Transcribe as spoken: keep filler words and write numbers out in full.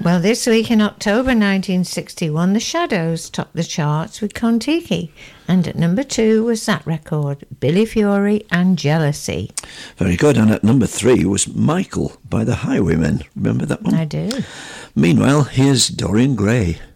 Well, this week in October nineteen sixty-one, The Shadows topped the charts with Kon-Tiki. And at number two was that record, Billy Fury and Jealousy. Very good. And at number three was Michael by the Highwaymen. Remember that one? I do. Meanwhile, here's Dorian Gray.